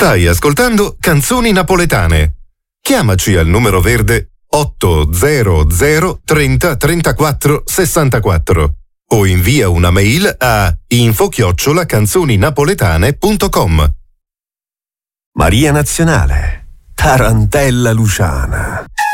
Stai ascoltando Canzoni Napoletane. Chiamaci al numero verde 800 30 34 64 o invia una mail a info@canzoninapoletane.com. Maria Nazionale, tarantella Luciana.